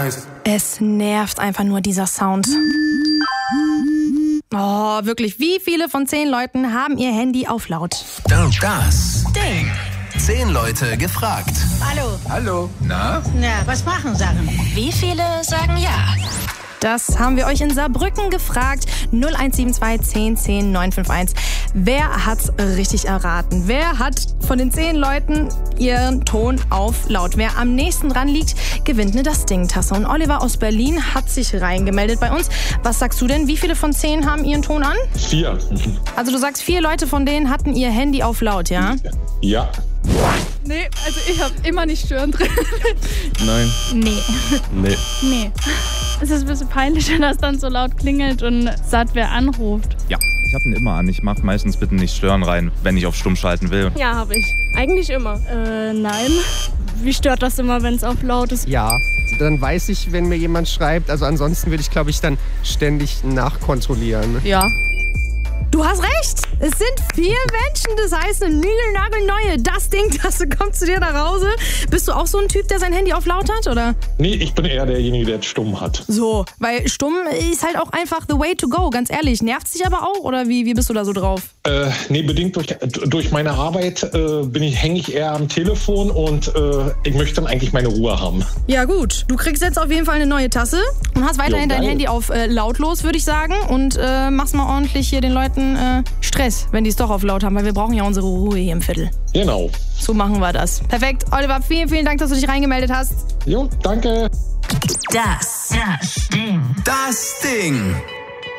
heißt... Es nervt einfach nur dieser Sound. Oh, wirklich. Wie viele von 10 Leuten haben ihr Handy auf laut? Das Ding. 10 Leute gefragt. Hallo. Na? Na, was machen Sachen? Wie viele sagen ja? Das haben wir euch in Saarbrücken gefragt. 0172 10 10 951. Wer hat's richtig erraten? Wer hat von den 10 Leuten ihren Ton auf laut? Wer am nächsten dran liegt, gewinnt eine Das Ding-Tasse. Und Oliver aus Berlin hat sich reingemeldet bei uns. Was sagst du denn? Wie viele von 10 haben ihren Ton an? 4. Also du sagst, 4 Leute von denen hatten ihr Handy auf laut, ja? Ja. Nee, also ich habe immer nicht stören drin. Nein. Nee. Es ist ein bisschen peinlich, wenn das dann so laut klingelt und sagt, wer anruft. Ja, ich habe ihn immer an. Ich mache meistens bitte nicht stören rein, wenn ich auf stumm schalten will. Ja, habe ich. Eigentlich immer. Nein. Wie stört das immer, wenn es auf laut ist? Ja, dann weiß ich, wenn mir jemand schreibt. Also ansonsten würde ich, glaube ich, dann ständig nachkontrollieren. Ja. Du hast recht. Es sind 4 Menschen. Das heißt, eine niegelnagelneue Das Ding-Tasse kommt zu dir nach Hause. Bist du auch so ein Typ, der sein Handy auf laut hat, oder? Nee, ich bin eher derjenige, der stumm hat. So, weil stumm ist halt auch einfach the way to go, ganz ehrlich. Nervt's dich aber auch, oder wie bist du da so drauf? Nee, bedingt durch meine Arbeit hänge ich eher am Telefon und ich möchte dann eigentlich meine Ruhe haben. Ja gut, du kriegst jetzt auf jeden Fall eine neue Tasse und hast weiterhin dein Handy auf lautlos, würde ich sagen. Und machst mal ordentlich hier den Leuten Stress, wenn die es doch auf laut haben, weil wir brauchen ja unsere Ruhe hier im Viertel. Genau. So machen wir das. Perfekt. Oliver, vielen, vielen Dank, dass du dich reingemeldet hast. Jo, danke. Das Ding. Das Ding.